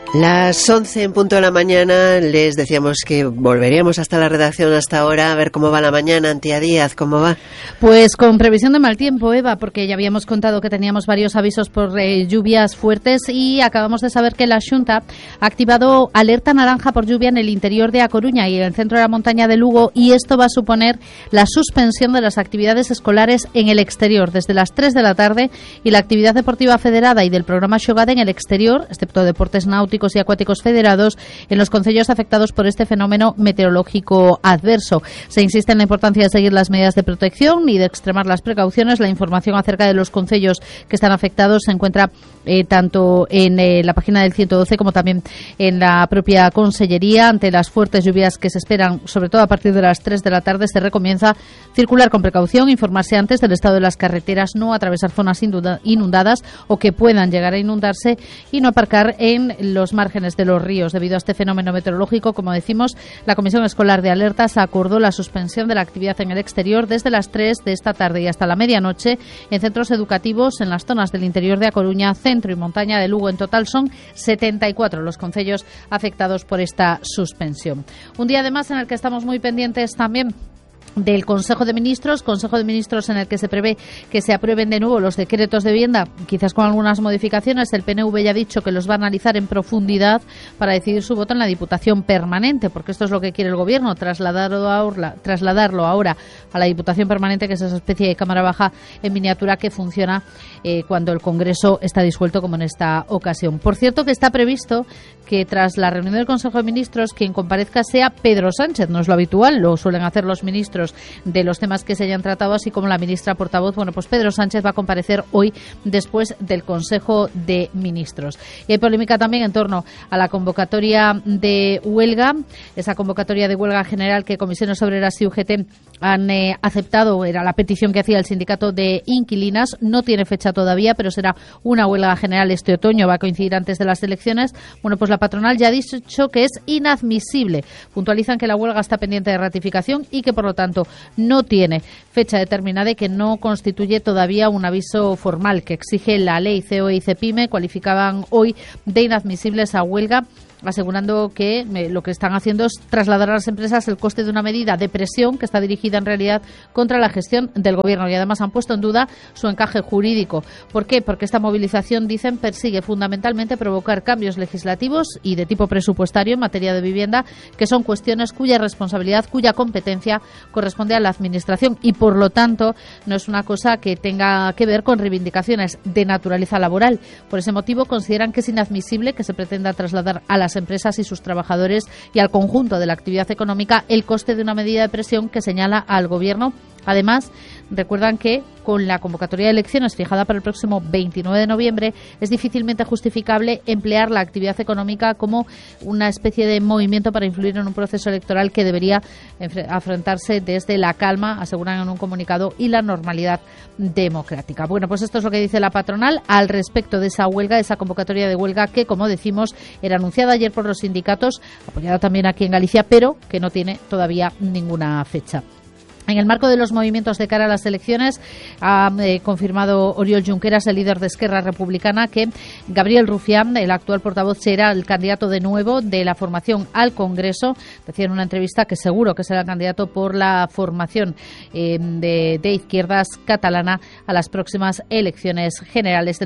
Las 11 en punto de la mañana, les decíamos que volveríamos hasta la redacción hasta ahora a ver cómo va la mañana. Antía Díaz, ¿cómo va? Pues con previsión de mal tiempo, Eva, porque ya habíamos contado que teníamos varios avisos por lluvias fuertes y acabamos de saber que la Xunta ha activado alerta naranja por lluvia en el interior de A Coruña y en el centro de la montaña de Lugo, y esto va a suponer la suspensión de las actividades escolares en el exterior desde las 3 de la tarde y la actividad deportiva federada y del programa Xogade en el exterior, excepto deportes náuticos y acuáticos federados en los concellos afectados por este fenómeno meteorológico adverso. Se insiste en la importancia de seguir las medidas de protección y de extremar las precauciones. La información acerca de los concellos que están afectados se encuentra tanto en la página del 112 como también en la propia Consellería. Ante las fuertes lluvias que se esperan, sobre todo a partir de las 3 de la tarde, se recomienza circular con precaución, informarse antes del estado de las carreteras, no atravesar zonas inundadas o que puedan llegar a inundarse y no aparcar en los márgenes de los ríos. Debido a este fenómeno meteorológico, como decimos, la Comisión Escolar de Alertas acordó la suspensión de la actividad en el exterior desde las 3 de esta tarde y hasta la medianoche en centros educativos en las zonas del interior de A Coruña, centro y montaña de Lugo. En total son 74 los concellos afectados por esta suspensión. Un día además en el que estamos muy pendientes también del Consejo de Ministros en el que se prevé que se aprueben de nuevo los decretos de vivienda, quizás con algunas modificaciones. El PNV ya ha dicho que los va a analizar en profundidad para decidir su voto en la Diputación Permanente, porque esto es lo que quiere el Gobierno, trasladarlo ahora a la Diputación Permanente, que es esa especie de Cámara Baja en miniatura que funciona cuando el Congreso está disuelto, como en esta ocasión. Por cierto, que está previsto que tras la reunión del Consejo de Ministros quien comparezca sea Pedro Sánchez. No es lo habitual, lo suelen hacer los ministros de los temas que se hayan tratado, así como la ministra portavoz. Bueno, pues Pedro Sánchez va a comparecer hoy después del Consejo de Ministros. Y hay polémica también en torno a la convocatoria de huelga, esa convocatoria de huelga general que Comisiones Obreras y UGT han aceptado. Era la petición que hacía el sindicato de inquilinas. No tiene fecha todavía, pero será una huelga general este otoño, va a coincidir antes de las elecciones. Bueno, pues la patronal ya ha dicho que es inadmisible. Puntualizan que la huelga está pendiente de ratificación y que, por lo tanto, no tiene fecha determinada y que no constituye todavía un aviso formal que exige la ley. COE y CEPIME cualificaban hoy de inadmisible esa huelga, asegurando que lo que están haciendo es trasladar a las empresas el coste de una medida de presión que está dirigida en realidad contra la gestión del Gobierno, y además han puesto en duda su encaje jurídico. ¿Por qué? Porque esta movilización, dicen, persigue fundamentalmente provocar cambios legislativos y de tipo presupuestario en materia de vivienda, que son cuestiones cuya responsabilidad, cuya competencia corresponde a la Administración, y por lo tanto no es una cosa que tenga que ver con reivindicaciones de naturaleza laboral. Por ese motivo consideran que es inadmisible que se pretenda trasladar a las empresas y sus trabajadores y al conjunto de la actividad económica el coste de una medida de presión que señala al Gobierno. Además, recuerdan que con la convocatoria de elecciones fijada para el próximo 29 de noviembre es difícilmente justificable emplear la actividad económica como una especie de movimiento para influir en un proceso electoral que debería afrontarse desde la calma, aseguran en un comunicado, y la normalidad democrática. Bueno, pues esto es lo que dice la patronal al respecto de esa huelga, esa convocatoria de huelga que, como decimos, era anunciada ayer por los sindicatos, apoyada también aquí en Galicia, pero que no tiene todavía ninguna fecha. En el marco de los movimientos de cara a las elecciones, ha confirmado Oriol Junqueras, el líder de Esquerra Republicana, que Gabriel Rufián, el actual portavoz, será el candidato de nuevo de la formación al Congreso. Decía en una entrevista que seguro que será el candidato por la formación de izquierdas catalana a las próximas elecciones generales.